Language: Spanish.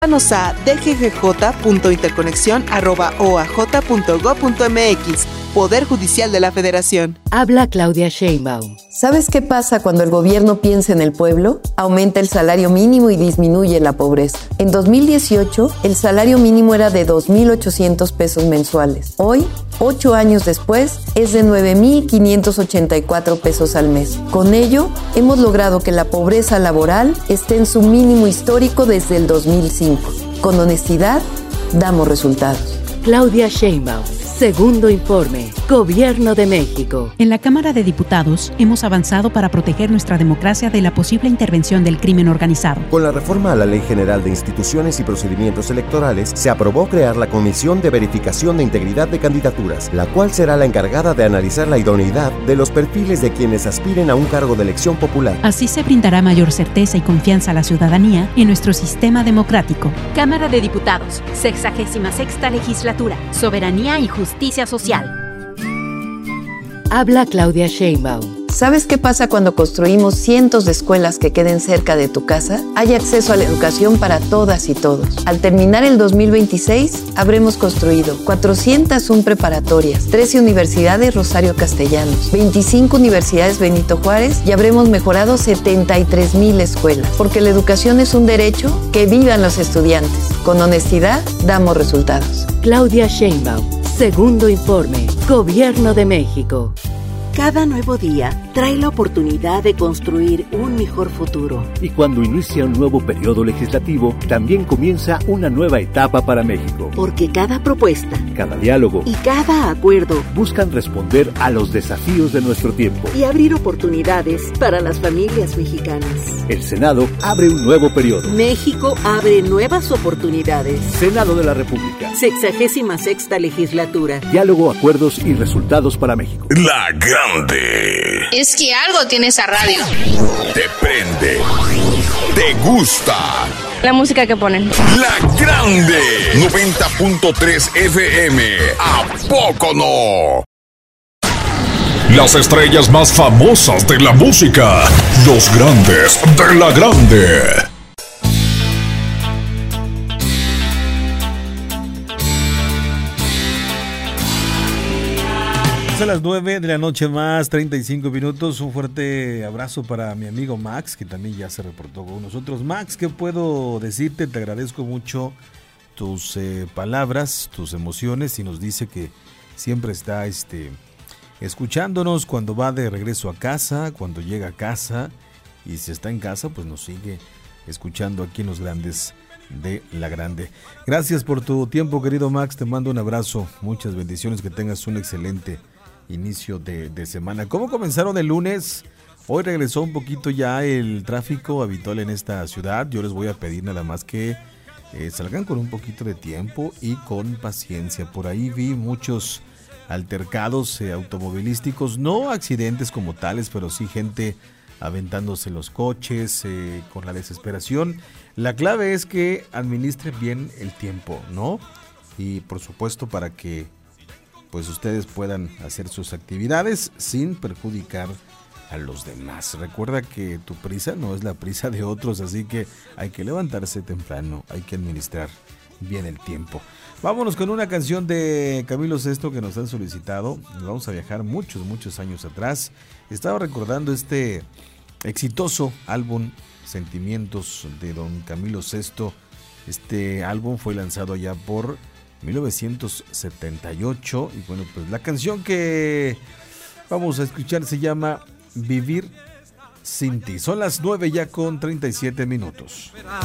Escríbanos a dggj.interconexión@oaj.gov.mx. Poder Judicial de la Federación. Habla Claudia Sheinbaum. ¿Sabes qué pasa cuando el gobierno piensa en el pueblo? Aumenta el salario mínimo y disminuye la pobreza. En 2018, el salario mínimo era de 2,800 pesos mensuales. Hoy, 8 años después, es de 9,584 pesos al mes. Con ello, hemos logrado que la pobreza laboral esté en su mínimo histórico desde el 2005. Con honestidad, damos resultados. Claudia Sheinbaum. Segundo informe. Gobierno de México. En la Cámara de Diputados hemos avanzado para proteger nuestra democracia de la posible intervención del crimen organizado. Con la reforma a la Ley General de Instituciones y Procedimientos Electorales, se aprobó crear la Comisión de Verificación de Integridad de Candidaturas, la cual será la encargada de analizar la idoneidad de los perfiles de quienes aspiren a un cargo de elección popular. Así se brindará mayor certeza y confianza a la ciudadanía en nuestro sistema democrático. Cámara de Diputados, 66ª Legislatura, Soberanía y Justicia Social. Habla Claudia Sheinbaum. ¿Sabes qué pasa cuando construimos cientos de escuelas que queden cerca de tu casa? Hay acceso a la educación para todas y todos. Al terminar el 2026, habremos construido 401 preparatorias, 13 universidades Rosario Castellanos, 25 universidades Benito Juárez y habremos mejorado 73,000 escuelas. Porque la educación es un derecho, que vivan los estudiantes. Con honestidad, damos resultados. Claudia Sheinbaum. Segundo informe. Gobierno de México. Cada nuevo día trae la oportunidad de construir un mejor futuro. Y cuando inicia un nuevo periodo legislativo, también comienza una nueva etapa para México. Porque cada propuesta, cada diálogo y cada acuerdo buscan responder a los desafíos de nuestro tiempo y abrir oportunidades para las familias mexicanas. El Senado abre un nuevo periodo. México abre nuevas oportunidades. Senado de la República. 66ª Legislatura. Diálogo, acuerdos y resultados para México. La Grande. Es que algo tiene esa radio. Te prende. Te gusta. La música que ponen. La Grande. 90.3 FM. ¿A poco no? Las estrellas más famosas de la música. Los grandes de La Grande. A las 9 de la noche más 35 minutos. Un fuerte abrazo para mi amigo Max, que también ya se reportó con nosotros. Max, ¿qué puedo decirte? Te agradezco mucho tus palabras, tus emociones, y nos dice que siempre está escuchándonos cuando va de regreso a casa, cuando llega a casa, y si está en casa, pues nos sigue escuchando aquí en Los Grandes de La Grande. Gracias por tu tiempo, querido Max, te mando un abrazo, muchas bendiciones, que tengas un excelente inicio de semana. ¿Cómo comenzaron el lunes? Hoy regresó un poquito ya el tráfico habitual en esta ciudad. Yo les voy a pedir nada más que salgan con un poquito de tiempo y con paciencia. Por ahí vi muchos altercados automovilísticos, no accidentes como tales, pero sí gente aventándose los coches con la desesperación. La clave es que administren bien el tiempo, ¿no? Y por supuesto para que pues ustedes puedan hacer sus actividades sin perjudicar a los demás. Recuerda que tu prisa no es la prisa de otros, así que hay que levantarse temprano, hay que administrar bien el tiempo. Vámonos con una canción de Camilo Sesto que nos han solicitado. Nos vamos a viajar muchos años atrás. Estaba recordando este exitoso álbum Sentimientos de don Camilo Sesto. Este álbum fue lanzado allá por 1978 y bueno, pues la canción que vamos a escuchar se llama Vivir sin ti. Son las 9 ya con 37 minutos.